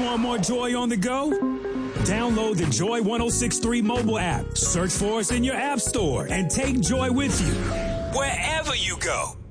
Want more joy on the go? Download the Joy 106.3 mobile app. Search for us in your app store and take Joy with you wherever you go.